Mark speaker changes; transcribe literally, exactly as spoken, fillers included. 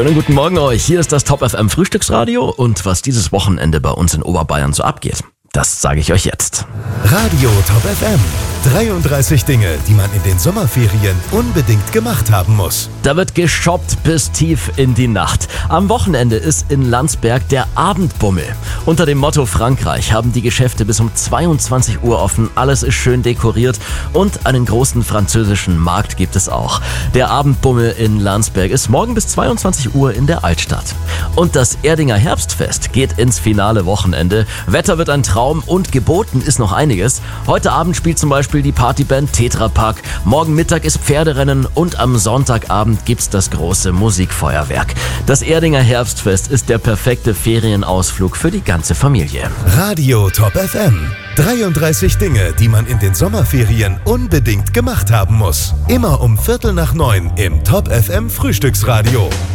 Speaker 1: Schönen guten Morgen euch. Hier ist das Top F M Frühstücksradio und was dieses Wochenende bei uns in Oberbayern so abgeht, das sage ich euch jetzt.
Speaker 2: Radio Top F M. dreiunddreißig Dinge, die man in den Sommerferien unbedingt gemacht haben muss.
Speaker 1: Da wird geshoppt bis tief in die Nacht. Am Wochenende ist in Landsberg der Abendbummel. Unter dem Motto Frankreich haben die Geschäfte bis um zweiundzwanzig Uhr offen. Alles ist schön dekoriert und einen großen französischen Markt gibt es auch. Der Abendbummel in Landsberg ist morgen bis zweiundzwanzig Uhr in der Altstadt. Und das Erdinger Herbstfest geht ins finale Wochenende. Wetter wird ein Traum und geboten ist noch einiges. Heute Abend spielt zum Beispiel die Partyband Tetra Pak. Morgen Mittag ist Pferderennen und am Sonntagabend gibt's das große Musikfeuerwerk. Das Erdinger Herbstfest ist der perfekte Ferienausflug für die ganze Familie.
Speaker 2: Radio Top F M. dreiunddreißig Dinge, die man in den Sommerferien unbedingt gemacht haben muss. Immer um Viertel nach neun im Top F M Frühstücksradio.